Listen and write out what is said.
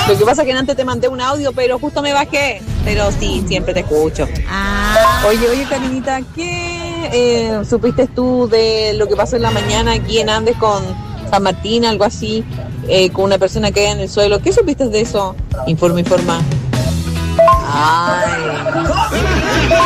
Lo que pasa es que antes te mandé un audio, pero justo me bajé. Pero sí, siempre te escucho. Oye, Karinita, ¿qué supiste tú de lo que pasó en la mañana aquí en Andes con San Martín, algo así, con una persona que cae en el suelo? ¿Qué supiste de eso? Informa. Ay.